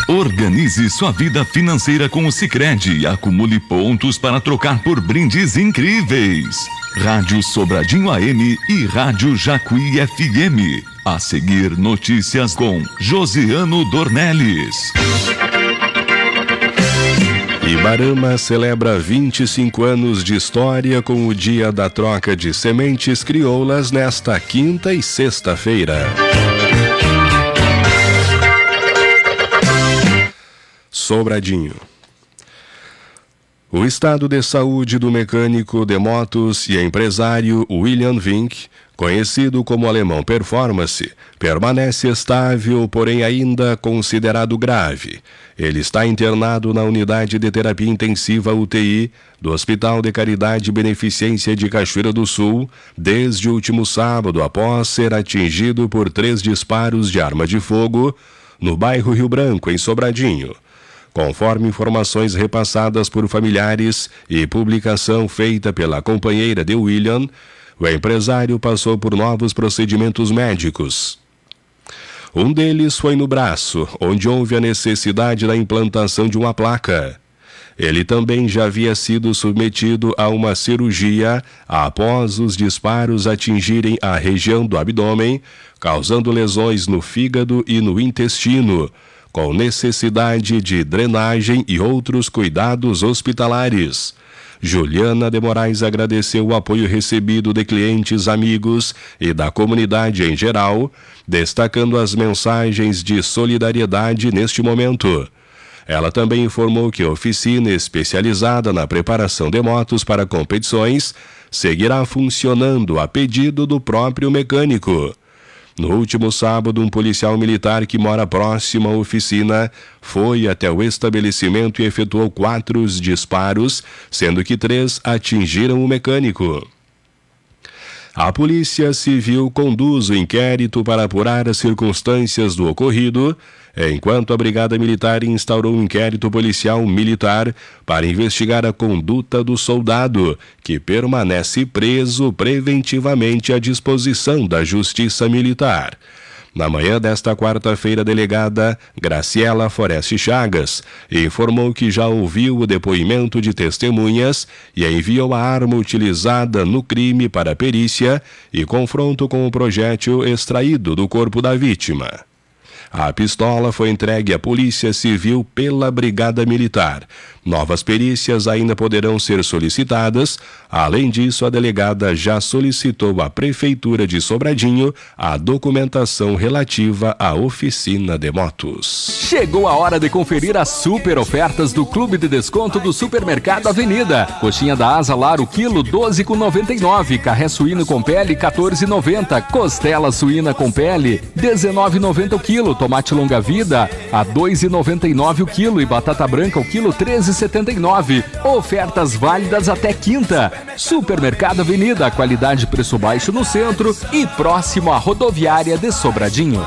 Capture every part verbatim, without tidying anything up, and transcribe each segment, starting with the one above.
Organize sua vida financeira com o Sicredi e acumule pontos para trocar por brindes incríveis. Rádio Sobradinho A M e Rádio Jacuí F M. A seguir, notícias com Josiano Dornelles. Ibarama celebra vinte e cinco anos de história com o Dia da Troca de Sementes Crioulas nesta quinta e sexta-feira. Sobradinho. O estado de saúde do mecânico de motos e empresário William Vink, conhecido como Alemão Performance, permanece estável, porém ainda considerado grave. Ele está internado na unidade de terapia intensiva U T I do Hospital de Caridade e Beneficência de Cachoeira do Sul desde o último sábado, após ser atingido por três disparos de arma de fogo no bairro Rio Branco, em Sobradinho. Conforme informações repassadas por familiares e publicação feita pela companheira de William, o empresário passou por novos procedimentos médicos. Um deles foi no braço, onde houve a necessidade da implantação de uma placa. Ele também já havia sido submetido a uma cirurgia após os disparos atingirem a região do abdômen, causando lesões no fígado e no intestino, com necessidade de drenagem e outros cuidados hospitalares. Juliana de Moraes agradeceu o apoio recebido de clientes, amigos e da comunidade em geral, destacando as mensagens de solidariedade neste momento. Ela também informou que a oficina especializada na preparação de motos para competições seguirá funcionando a pedido do próprio mecânico. No último sábado, um policial militar que mora próximo à oficina foi até o estabelecimento e efetuou quatro disparos, sendo que três atingiram o mecânico. A Polícia Civil conduz o inquérito para apurar as circunstâncias do ocorrido, enquanto a Brigada Militar instaurou um inquérito policial militar para investigar a conduta do soldado, que permanece preso preventivamente à disposição da Justiça Militar. Na manhã desta quarta-feira, a delegada Graciela Foreste Chagas informou que já ouviu o depoimento de testemunhas e enviou a arma utilizada no crime para perícia e confronto com o projétil extraído do corpo da vítima. A pistola foi entregue à Polícia Civil pela Brigada Militar. Novas perícias ainda poderão ser solicitadas. Além disso, a delegada já solicitou à Prefeitura de Sobradinho a documentação relativa à oficina de motos. Chegou a hora de conferir as super ofertas do Clube de Desconto do Supermercado Avenida. Coxinha da asa lar o quilo doze reais e noventa e nove centavos. Carré suíno com pele quatorze reais e noventa centavos. Costela suína com pele dezenove reais e noventa centavos o quilo. Tomate longa vida a dois reais e noventa e nove centavos o quilo e batata branca o quilo treze reais e setenta e nove centavos. Ofertas válidas até quinta. Supermercado Avenida, qualidade e preço baixo no centro e próximo à rodoviária de Sobradinho.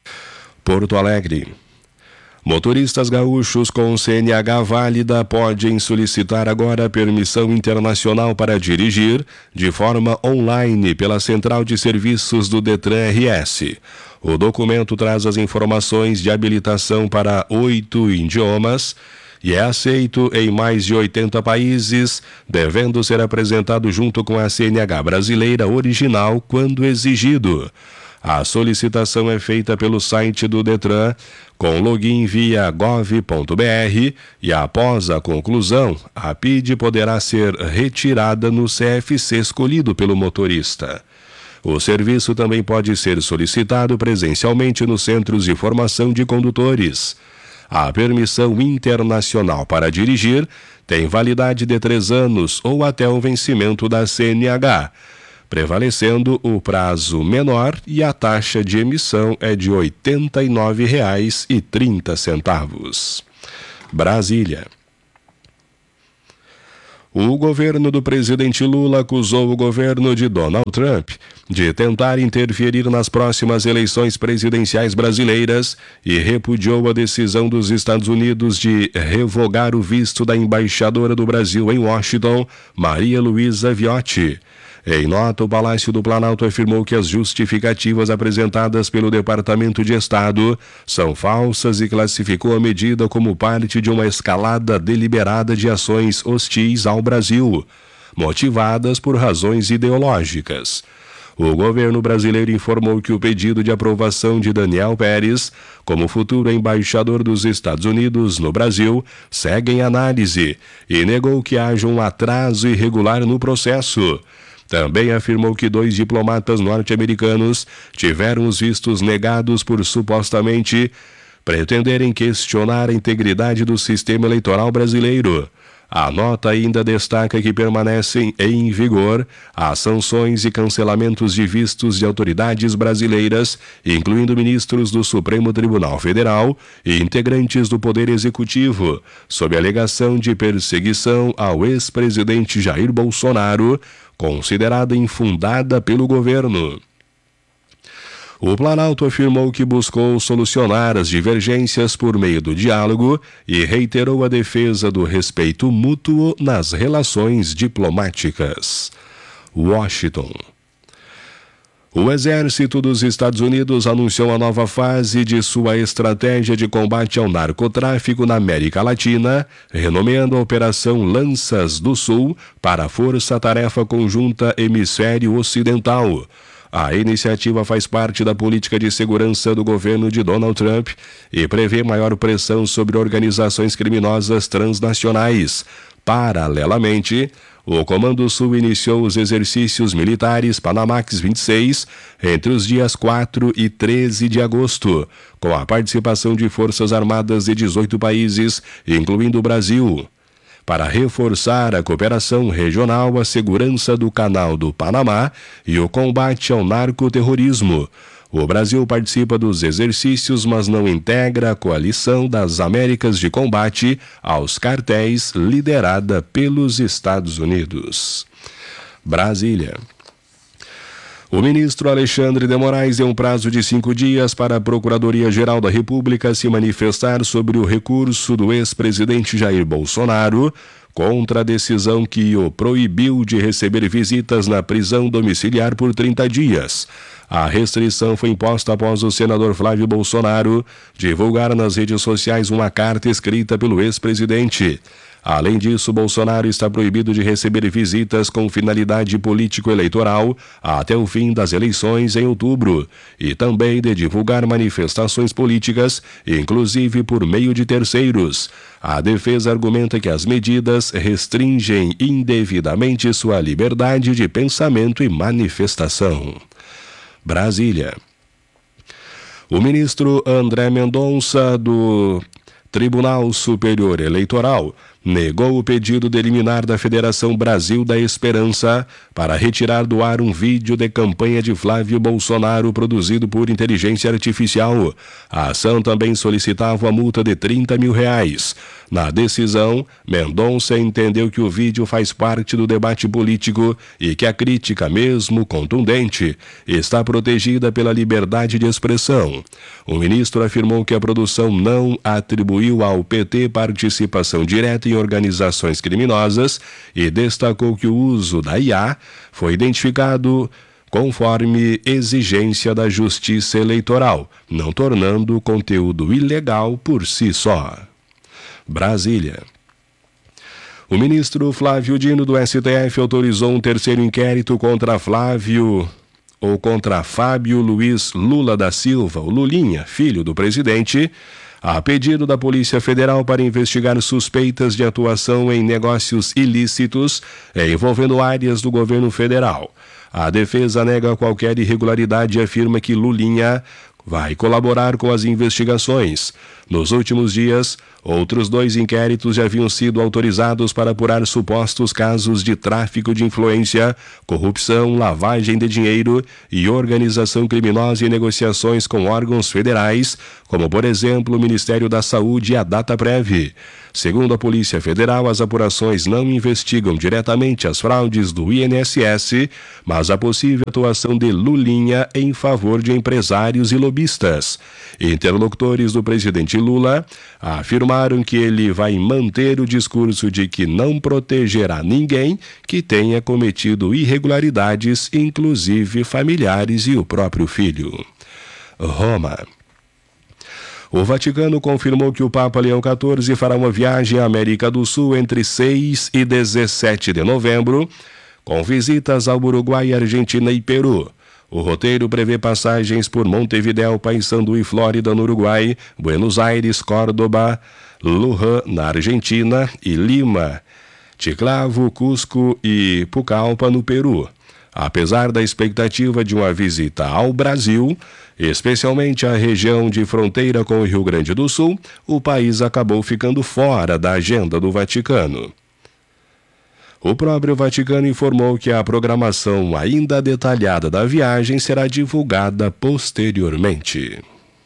Porto Alegre. Motoristas gaúchos com C N H válida podem solicitar agora permissão internacional para dirigir de forma online pela Central de Serviços do Detran R S. O documento traz as informações de habilitação para oito idiomas e é aceito em mais de oitenta países, devendo ser apresentado junto com a C N H brasileira original quando exigido. A solicitação é feita pelo site do Detran, com login via gov ponto br e após a conclusão, a P I D poderá ser retirada no C F C escolhido pelo motorista. O serviço também pode ser solicitado presencialmente nos centros de formação de condutores. A permissão internacional para dirigir tem validade de três anos ou até o vencimento da C N H, prevalecendo o prazo menor e a taxa de emissão é de oitenta e nove reais e trinta centavos. Brasília. O governo do presidente Lula acusou o governo de Donald Trump de tentar interferir nas próximas eleições presidenciais brasileiras e repudiou a decisão dos Estados Unidos de revogar o visto da embaixadora do Brasil em Washington, Maria Luísa Viotti. Em nota, o Palácio do Planalto afirmou que as justificativas apresentadas pelo Departamento de Estado são falsas e classificou a medida como parte de uma escalada deliberada de ações hostis ao Brasil, motivadas por razões ideológicas. O governo brasileiro informou que o pedido de aprovação de Daniel Pérez, como futuro embaixador dos Estados Unidos no Brasil, segue em análise e negou que haja um atraso irregular no processo. Também afirmou que dois diplomatas norte-americanos tiveram os vistos negados por supostamente pretenderem questionar a integridade do sistema eleitoral brasileiro. A nota ainda destaca que permanecem em vigor as sanções e cancelamentos de vistos de autoridades brasileiras, incluindo ministros do Supremo Tribunal Federal e integrantes do Poder Executivo, sob alegação de perseguição ao ex-presidente Jair Bolsonaro, considerada infundada pelo governo. O Planalto afirmou que buscou solucionar as divergências por meio do diálogo e reiterou a defesa do respeito mútuo nas relações diplomáticas. Washington. O Exército dos Estados Unidos anunciou a nova fase de sua estratégia de combate ao narcotráfico na América Latina, renomeando a Operação Lanças do Sul para a Força Tarefa Conjunta Hemisfério Ocidental. A iniciativa faz parte da política de segurança do governo de Donald Trump e prevê maior pressão sobre organizações criminosas transnacionais. Paralelamente, o Comando Sul iniciou os exercícios militares Panamax vinte e seis entre os dias quatro e treze de agosto, com a participação de forças armadas de dezoito países, incluindo o Brasil, para reforçar a cooperação regional, a segurança do Canal do Panamá e o combate ao narcoterrorismo. O Brasil participa dos exercícios, mas não integra a Coalição das Américas de Combate aos Cartéis, liderada pelos Estados Unidos. Brasília. O ministro Alexandre de Moraes deu um prazo de cinco dias para a Procuradoria-Geral da República se manifestar sobre o recurso do ex-presidente Jair Bolsonaro contra a decisão que o proibiu de receber visitas na prisão domiciliar por trinta dias. A restrição foi imposta após o senador Flávio Bolsonaro divulgar nas redes sociais uma carta escrita pelo ex-presidente. Além disso, Bolsonaro está proibido de receber visitas com finalidade político-eleitoral até o fim das eleições em outubro e também de divulgar manifestações políticas, inclusive por meio de terceiros. A defesa argumenta que as medidas restringem indevidamente sua liberdade de pensamento e manifestação. Brasília. O ministro André Mendonça, do Tribunal Superior Eleitoral, negou o pedido de liminar da Federação Brasil da Esperança para retirar do ar um vídeo de campanha de Flávio Bolsonaro produzido por inteligência artificial. A ação também solicitava a multa de trinta mil reais. Na decisão, Mendonça entendeu que o vídeo faz parte do debate político e que a crítica, mesmo contundente, está protegida pela liberdade de expressão. O ministro afirmou que a produção não atribuiu ao P T participação direta em organizações criminosas e destacou que o uso da I A foi identificado conforme exigência da Justiça Eleitoral, não tornando o conteúdo ilegal por si só. Brasília. O ministro Flávio Dino, do S T F, autorizou um terceiro inquérito contra Flávio ou contra Fábio Luiz Lula da Silva, o Lulinha, filho do presidente, a pedido da Polícia Federal para investigar suspeitas de atuação em negócios ilícitos envolvendo áreas do governo federal. A defesa nega qualquer irregularidade e afirma que Lulinha vai colaborar com as investigações. Nos últimos dias, outros dois inquéritos já haviam sido autorizados para apurar supostos casos de tráfico de influência, corrupção, lavagem de dinheiro e organização criminosa e negociações com órgãos federais, como, por exemplo, o Ministério da Saúde e a Dataprev. Segundo a Polícia Federal, as apurações não investigam diretamente as fraudes do I N S S, mas a possível atuação de Lulinha em favor de empresários e lobistas. Interlocutores do presidente Lula afirmaram que ele vai manter o discurso de que não protegerá ninguém que tenha cometido irregularidades, inclusive familiares e o próprio filho. Roma. O Vaticano confirmou que o Papa Leão quatorze fará uma viagem à América do Sul entre seis e dezessete de novembro, com visitas ao Uruguai, Argentina e Peru. O roteiro prevê passagens por Montevidéu, Paysandú e Flórida, no Uruguai, Buenos Aires, Córdoba, Luján, na Argentina, e Lima, Chiclayo, Cusco e Pucallpa, no Peru. Apesar da expectativa de uma visita ao Brasil, especialmente à região de fronteira com o Rio Grande do Sul, o país acabou ficando fora da agenda do Vaticano. O próprio Vaticano informou que a programação ainda detalhada da viagem será divulgada posteriormente.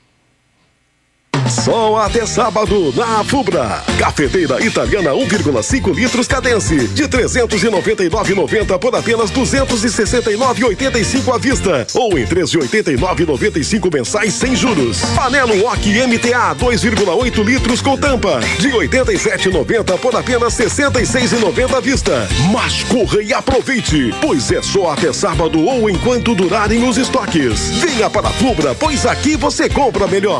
Só até sábado na Fubra. Cafeteira italiana um vírgula cinco litros Cadence de trezentos e noventa e nove reais e noventa centavos por apenas duzentos e sessenta e nove reais e oitenta e cinco centavos à vista ou em três de oitenta e nove reais e noventa e cinco centavos mensais sem juros. Panela Wok M T A dois vírgula oito litros com tampa de oitenta e sete reais e noventa centavos por apenas sessenta e seis reais e noventa centavos à vista. Mas corra e aproveite, pois é só até sábado ou enquanto durarem os estoques. Venha para a Fubra, pois aqui você compra melhor.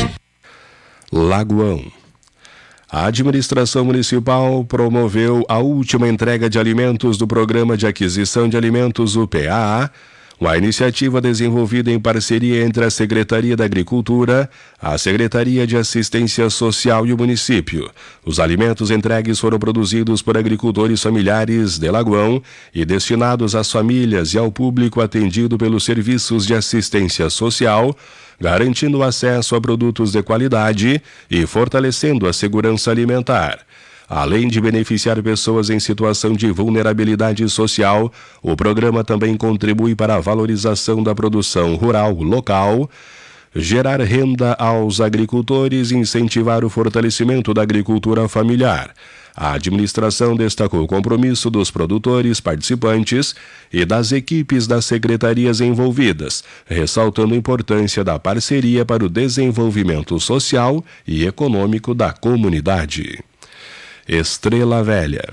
Lagoão. A administração municipal promoveu a última entrega de alimentos do Programa de Aquisição de Alimentos, o P A A, uma iniciativa desenvolvida em parceria entre a Secretaria da Agricultura, a Secretaria de Assistência Social e o município. Os alimentos entregues foram produzidos por agricultores familiares de Lagoão e destinados às famílias e ao público atendido pelos serviços de assistência social, garantindo acesso a produtos de qualidade e fortalecendo a segurança alimentar. Além de beneficiar pessoas em situação de vulnerabilidade social, o programa também contribui para a valorização da produção rural local, gerar renda aos agricultores e incentivar o fortalecimento da agricultura familiar. A administração destacou o compromisso dos produtores participantes e das equipes das secretarias envolvidas, ressaltando a importância da parceria para o desenvolvimento social e econômico da comunidade. Estrela Velha.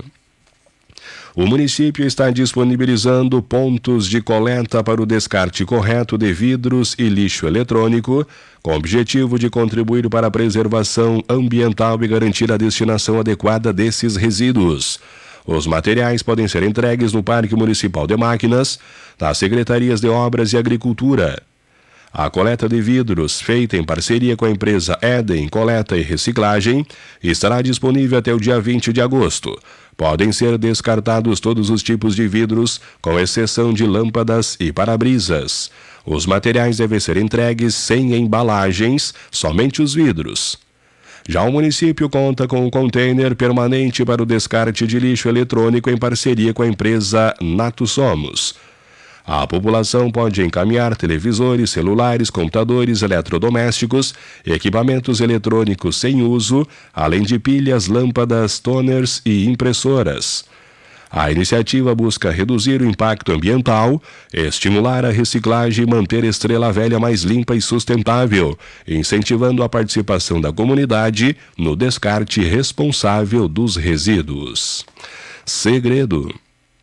O município está disponibilizando pontos de coleta para o descarte correto de vidros e lixo eletrônico, com o objetivo de contribuir para a preservação ambiental e garantir a destinação adequada desses resíduos. Os materiais podem ser entregues no Parque Municipal de Máquinas, nas Secretarias de Obras e Agricultura. A coleta de vidros, feita em parceria com a empresa Eden Coleta e Reciclagem, estará disponível até o dia vinte de agosto. Podem ser descartados todos os tipos de vidros, com exceção de lâmpadas e para-brisas. Os materiais devem ser entregues sem embalagens, somente os vidros. Já o município conta com um container permanente para o descarte de lixo eletrônico em parceria com a empresa Nato Somos. A população pode encaminhar televisores, celulares, computadores, eletrodomésticos, equipamentos eletrônicos sem uso, além de pilhas, lâmpadas, toners e impressoras. A iniciativa busca reduzir o impacto ambiental, estimular a reciclagem e manter Estrela Velha mais limpa e sustentável, incentivando a participação da comunidade no descarte responsável dos resíduos. Segredo.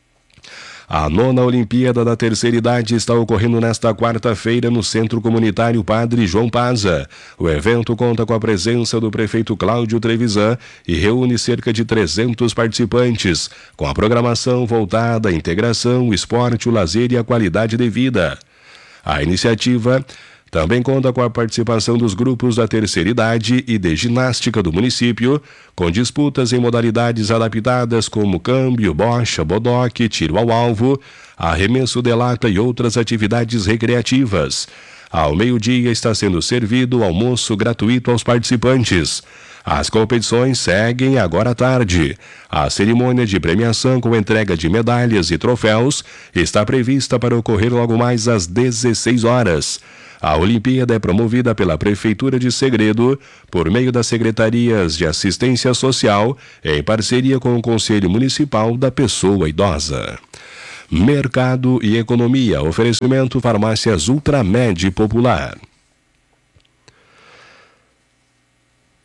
A nona Olimpíada da Terceira Idade está ocorrendo nesta quarta-feira no Centro Comunitário Padre João Paza. O evento conta com a presença do prefeito Cláudio Trevisan e reúne cerca de trezentos participantes, com a programação voltada à integração, o esporte, o lazer e a qualidade de vida. A iniciativa também conta com a participação dos grupos da terceira idade e de ginástica do município, com disputas em modalidades adaptadas como câmbio, bocha, bodoque, tiro ao alvo, arremesso de lata e outras atividades recreativas. Ao meio-dia está sendo servido almoço gratuito aos participantes. As competições seguem agora à tarde. A cerimônia de premiação com entrega de medalhas e troféus está prevista para ocorrer logo mais às dezesseis horas. A Olimpíada é promovida pela Prefeitura de Segredo, por meio das Secretarias de Assistência Social, em parceria com o Conselho Municipal da Pessoa Idosa. Mercado e Economia, oferecimento Farmácias Ultramed Popular.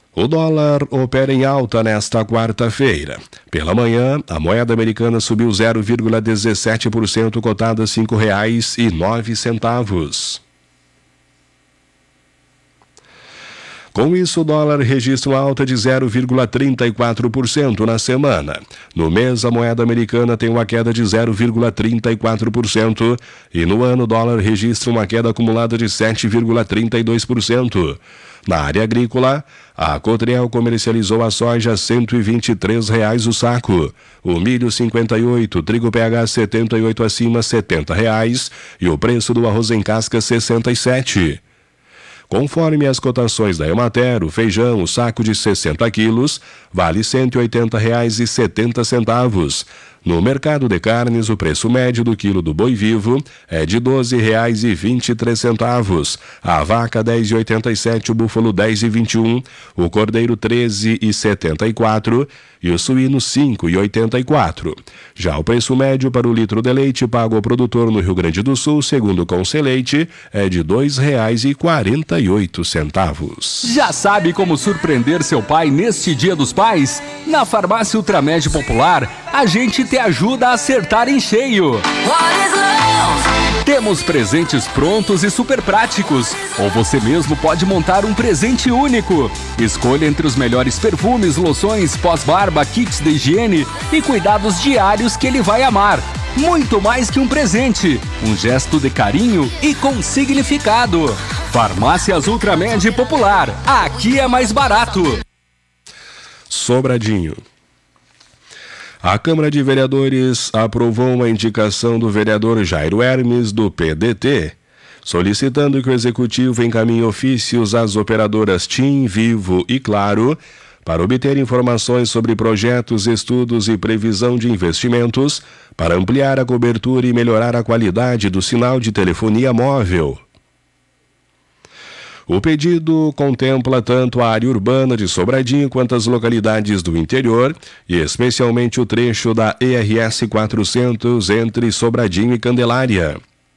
O dólar opera em alta nesta quarta-feira. Pela manhã, a moeda americana subiu zero vírgula dezessete por cento, cotada a cinco reais e nove centavos. Com isso, o dólar registra uma alta de zero vírgula trinta e quatro por cento na semana. No mês, a moeda americana tem uma queda de zero vírgula trinta e quatro por cento e no ano o dólar registra uma queda acumulada de sete vírgula trinta e dois por cento. Na área agrícola, a Cotriel comercializou a soja a cento e vinte e três reais o saco, o milho cinquenta e oito, o trigo P H setenta e oito acima setenta reais e o preço do arroz em casca sessenta e sete. Conforme as cotações da Emater, o feijão, o saco de sessenta quilos, vale cento e oitenta reais e setenta centavos. No mercado de carnes, o preço médio do quilo do boi vivo é de doze reais e vinte e três centavos. A vaca dez reais e oitenta e sete, o búfalo dez reais e vinte e um, o cordeiro treze reais e setenta e quatro e o suíno cinco reais e oitenta e quatro. Já o preço médio para o litro de leite pago ao produtor no Rio Grande do Sul, segundo o Conceleite, é de dois reais e quarenta e oito centavos. Já sabe como surpreender seu pai neste Dia dos Pais? Na Farmácia Ultramed Popular, a gente te ajuda a acertar em cheio. Temos presentes prontos e super práticos, ou você mesmo pode montar um presente único. Escolha entre os melhores perfumes, loções, pós-barba, kits de higiene e cuidados diários que ele vai amar. Muito mais que um presente, um gesto de carinho e com significado. Farmácias Ultramed Popular, aqui é mais barato. Sobradinho. A Câmara de Vereadores aprovou uma indicação do vereador Jairo Hermes, do P D T, solicitando que o Executivo encaminhe ofícios às operadoras TIM, Vivo e Claro para obter informações sobre projetos, estudos e previsão de investimentos para ampliar a cobertura e melhorar a qualidade do sinal de telefonia móvel. O pedido contempla tanto a área urbana de Sobradinho quanto as localidades do interior e especialmente o trecho da E R S quatrocentos entre Sobradinho e Candelária.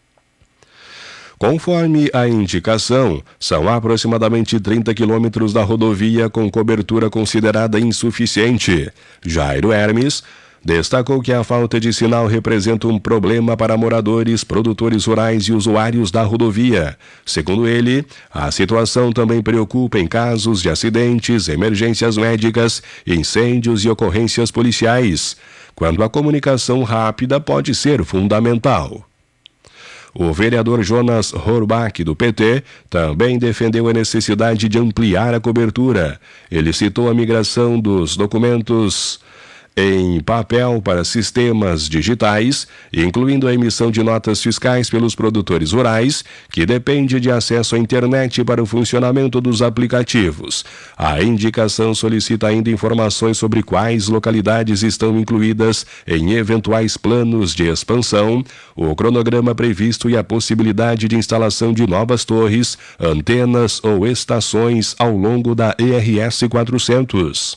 Conforme a indicação, são aproximadamente trinta quilômetros da rodovia com cobertura considerada insuficiente. Jairo Hermes destacou que a falta de sinal representa um problema para moradores, produtores rurais e usuários da rodovia. Segundo ele, a situação também preocupa em casos de acidentes, emergências médicas, incêndios e ocorrências policiais, quando a comunicação rápida pode ser fundamental. O vereador Jonas Horbach, do P T, também defendeu a necessidade de ampliar a cobertura. Ele citou a migração dos documentos em papel para sistemas digitais, incluindo a emissão de notas fiscais pelos produtores rurais, que depende de acesso à internet para o funcionamento dos aplicativos. A indicação solicita ainda informações sobre quais localidades estão incluídas em eventuais planos de expansão, o cronograma previsto e a possibilidade de instalação de novas torres, antenas ou estações ao longo da E R S quatrocentos.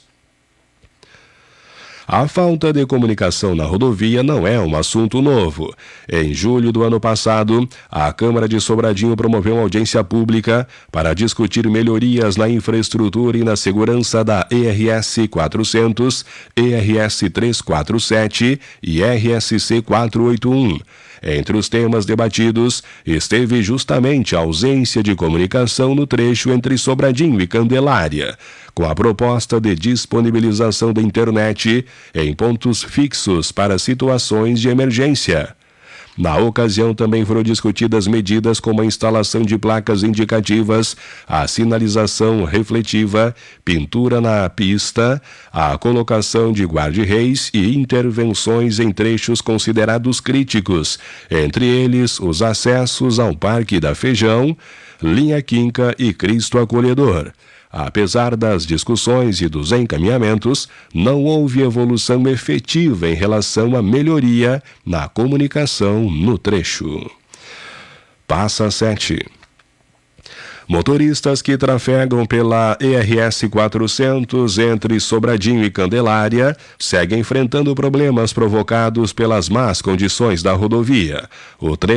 A falta de comunicação na rodovia não é um assunto novo. Em julho do ano passado, a Câmara de Sobradinho promoveu uma audiência pública para discutir melhorias na infraestrutura e na segurança da E R S quatrocentos, E R S trezentos e quarenta e sete e R S C quatrocentos e oitenta e um. Entre os temas debatidos, esteve justamente a ausência de comunicação no trecho entre Sobradinho e Candelária, com a proposta de disponibilização da internet em pontos fixos para situações de emergência. Na ocasião, também foram discutidas medidas como a instalação de placas indicativas, a sinalização refletiva, pintura na pista, a colocação de guarda-reis e intervenções em trechos considerados críticos, entre eles os acessos ao Parque da Feijão, Linha Quinca e Cristo Acolhedor. Apesar das discussões e dos encaminhamentos, não houve evolução efetiva em relação à melhoria na comunicação no trecho. Passa sete. Motoristas que trafegam pela E R S quatrocentos entre Sobradinho e Candelária seguem enfrentando problemas provocados pelas más condições da rodovia. O